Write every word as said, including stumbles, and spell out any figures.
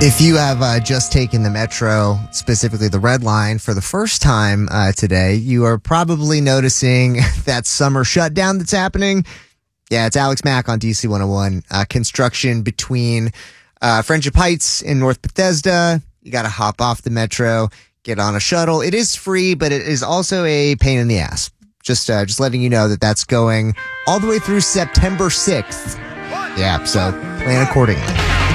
If you have uh, just taken the Metro, specifically the Red Line, for the first time uh, today, you are probably noticing that summer shutdown that's happening. Yeah, it's Alex Mack on D C one oh one. Uh, construction between uh, Friendship Heights and North Bethesda. You got to hop off the Metro, get on a shuttle. It is free, but it is also a pain in the ass. Just, uh, just letting you know that that's going all the way through September sixth. Yeah, so plan accordingly.